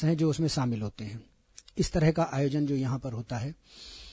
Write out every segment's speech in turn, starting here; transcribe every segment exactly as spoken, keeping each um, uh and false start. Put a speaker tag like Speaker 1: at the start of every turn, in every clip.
Speaker 1: Complex हैं जो उसमें शामिल होते हैं। इस तरह का आयोजन जो यहाँ पर होता है,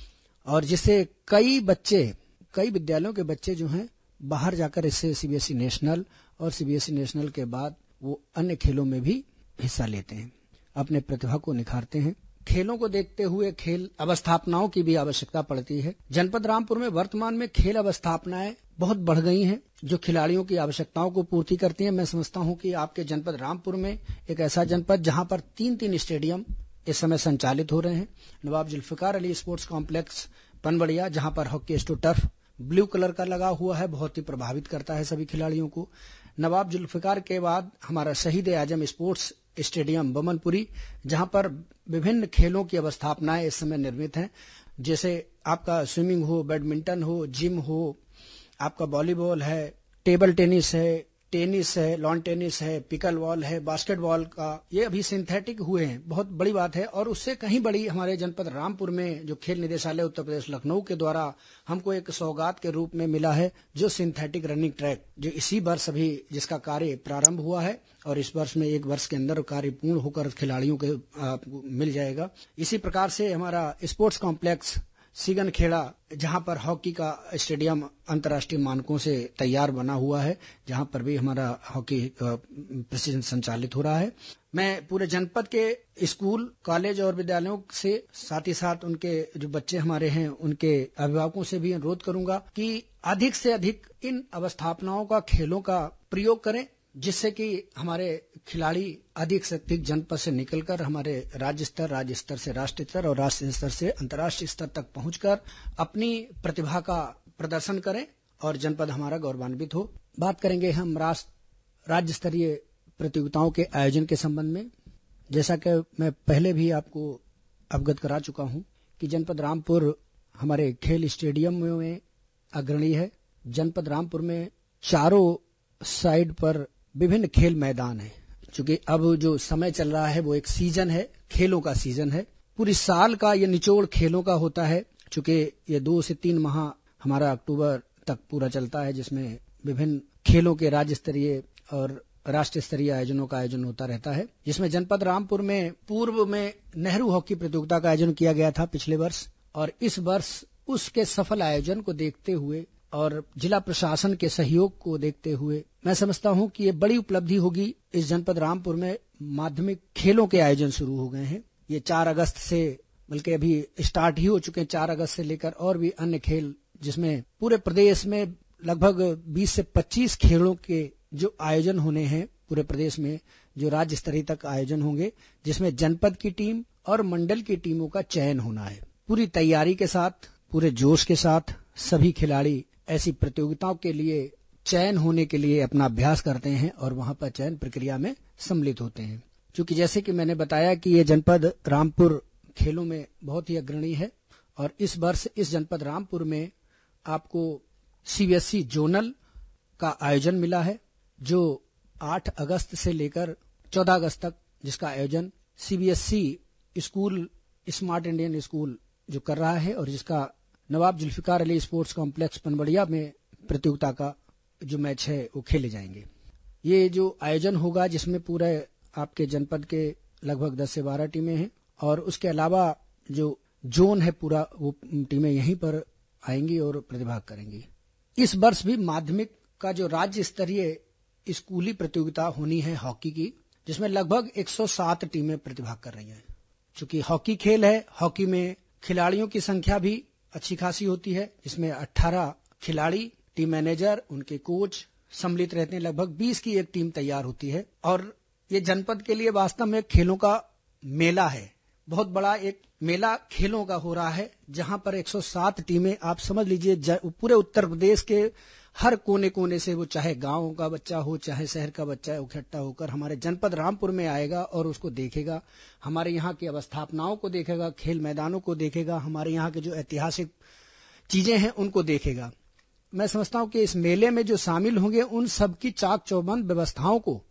Speaker 1: और जिससे कई बच्चे, कई विद्यालयों के बच्चे जो हैं बाहर जाकर इससे सीबीएसई नेशनल और सीबीएसई नेशनल के बाद वो अन्य खेलों में भी हिस्सा लेते हैं, अपने प्रतिभा को निखारते हैं। खेलों को देखते हुए खेल अवस्थापनाओं की भी आवश्यकता पड़ती है। जनपद रामपुर में वर्तमान में खेल अवस्थापनाएं बहुत बढ़ गई हैं जो खिलाड़ियों की आवश्यकताओं को पूर्ति करती हैं। मैं समझता हूं कि आपके जनपद रामपुर में एक ऐसा जनपद जहां पर तीन तीन स्टेडियम इस समय संचालित हो रहे हैं। नवाब जुल्फिकार अली स्पोर्ट्स कॉम्प्लेक्स पनबड़िया, जहां पर हॉकी स्टो टर्फ ब्लू कलर का लगा हुआ है, बहुत ही प्रभावित करता है सभी खिलाड़ियों को। नवाब जुल्फिकार के बाद हमारा शहीद आजम स्पोर्ट्स स्टेडियम बमनपुरी, जहां पर विभिन्न खेलों की अवस्थापनाएं इस समय निर्मित हैं, जैसे आपका स्विमिंग हो, बैडमिंटन हो, जिम हो, आपका वॉलीबॉल है, टेबल टेनिस है, टेनिस है, लॉन टेनिस है, पिकल बॉल है, बास्केटबॉल का, ये अभी सिंथेटिक हुए हैं, बहुत बड़ी बात है। और उससे कहीं बड़ी हमारे जनपद रामपुर में जो खेल निदेशालय उत्तर प्रदेश लखनऊ के द्वारा हमको एक सौगात के रूप में मिला है, जो सिंथेटिक रनिंग ट्रैक, जो इसी वर्ष अभी जिसका कार्य प्रारंभ हुआ है और इस वर्ष में एक वर्ष के अंदर कार्य पूर्ण होकर खिलाड़ियों के आपको मिल जाएगा। इसी प्रकार से हमारा स्पोर्ट्स कॉम्प्लेक्स सीगन खेड़ा, जहां पर हॉकी का स्टेडियम अंतर्राष्ट्रीय मानकों से तैयार बना हुआ है, जहां पर भी हमारा हॉकी प्रशिक्षण संचालित हो रहा है। मैं पूरे जनपद के स्कूल, कॉलेज और विद्यालयों से, साथ ही साथ उनके जो बच्चे हमारे हैं उनके अभिभावकों से भी अनुरोध करूंगा कि अधिक से अधिक इन अवस्थापनाओं का, खेलों का प्रयोग करें, जिससे कि हमारे खिलाड़ी अधिक से अधिक जनपद से निकलकर हमारे राज्य स्तर, राज्य स्तर से राष्ट्रीय स्तर और राष्ट्रीय स्तर से अंतर्राष्ट्रीय स्तर तक पहुंचकर अपनी प्रतिभा का प्रदर्शन करें और जनपद हमारा गौरवान्वित हो। बात करेंगे हम राष्ट्र राज्य स्तरीय प्रतियोगिताओं के आयोजन के संबंध में। जैसा कि मैं पहले भी आपको अवगत करा चुका हूं कि जनपद रामपुर हमारे खेल स्टेडियम में अग्रणी है। जनपद रामपुर में चारों साइड पर विभिन्न खेल मैदान है। चूंकि अब जो समय चल रहा है वो एक सीजन है, खेलों का सीजन है, पूरी साल का ये निचोड़ खेलों का होता है। चूंकि ये दो से तीन माह हमारा अक्टूबर तक पूरा चलता है, जिसमें विभिन्न खेलों के राज्य स्तरीय और राष्ट्रीय स्तरीय आयोजनों का आयोजन होता रहता है, जिसमें जनपद रामपुर में पूर्व में नेहरू हॉकी प्रतियोगिता का आयोजन किया गया था पिछले वर्ष, और इस वर्ष उसके सफल आयोजन को देखते हुए और जिला प्रशासन के सहयोग को देखते हुए मैं समझता हूं कि ये बड़ी उपलब्धि होगी। इस जनपद रामपुर में माध्यमिक खेलों के आयोजन शुरू हो गए हैं। ये चार अगस्त से, बल्कि अभी स्टार्ट ही हो चुके हैं, चार अगस्त से लेकर और भी अन्य खेल, जिसमें पूरे प्रदेश में लगभग बीस से पच्चीस खेलों के जो आयोजन होने हैं पूरे प्रदेश में, जो राज्य स्तरीय तक आयोजन होंगे, जिसमें जनपद की टीम और मंडल की टीमों का चयन होना है। पूरी तैयारी के साथ, पूरे जोश के साथ सभी खिलाड़ी ऐसी प्रतियोगिताओं के लिए चयन होने के लिए अपना अभ्यास करते हैं और वहां पर चयन प्रक्रिया में सम्मिलित होते हैं। क्योंकि जैसे कि मैंने बताया कि ये जनपद रामपुर खेलों में बहुत ही अग्रणी है, और इस वर्ष इस जनपद रामपुर में आपको सीबीएसई जोनल का आयोजन मिला है, जो आठ अगस्त से लेकर चौदह अगस्त तक, जिसका आयोजन CBSE school smart Indian school जो कर रहा है, और जिसका नवाब जुल्फिकार अली स्पोर्ट्स कॉम्प्लेक्स पनबड़िया में प्रतियोगिता का जो मैच है वो खेले जाएंगे। ये जो आयोजन होगा, जिसमें पूरे आपके जनपद के लगभग दस से बारह टीमें हैं, और उसके अलावा जो जोन है पूरा, वो टीमें यहीं पर आएंगी और प्रतिभाग करेंगी। इस वर्ष भी माध्यमिक का जो राज्य स्तरीय स्कूली प्रतियोगिता होनी है हॉकी की, जिसमें लगभग एक सौ सात टीमें प्रतिभाग कर रही हैं। चूंकि हॉकी खेल है, हॉकी में खिलाड़ियों की संख्या भी अच्छी खासी होती है, जिसमें अठारह खिलाड़ी, टीम मैनेजर, उनके कोच सम्मिलित रहते हैं। लगभग बीस की एक टीम तैयार होती है, और ये जनपद के लिए वास्तव में खेलों का मेला है। बहुत बड़ा एक मेला खेलों का हो रहा है, जहां पर एक सौ सात टीमें, आप समझ लीजिए पूरे उत्तर प्रदेश के हर कोने कोने से, वो चाहे गांव का बच्चा हो चाहे शहर का बच्चा, इकट्ठा होकर हमारे जनपद रामपुर में आएगा और उसको देखेगा, हमारे यहाँ की अवस्थापनाओं को देखेगा, खेल मैदानों को देखेगा, हमारे यहाँ के जो ऐतिहासिक चीजें हैं उनको देखेगा। मैं समझता हूं कि इस मेले में जो शामिल होंगे उन सबकी चाक चौबंद व्यवस्थाओं को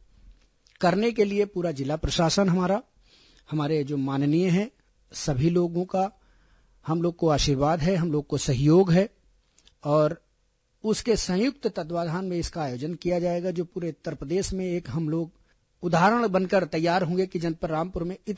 Speaker 1: करने के लिए पूरा जिला प्रशासन हमारा, हमारे जो माननीय हैं सभी लोगों का हम लोग को आशीर्वाद है, हम लोग को सहयोग है, और उसके संयुक्त तत्वाधान में इसका आयोजन किया जाएगा, जो पूरे उत्तर प्रदेश में एक हम लोग उदाहरण बनकर तैयार होंगे कि जनपद रामपुर में